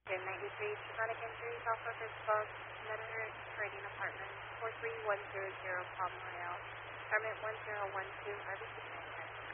Jim 93, traumatic injuries, Alpha Fistbug, Meadowhurst, Trading Apartment, 43100 Palm Royale, Permit 1012, RBC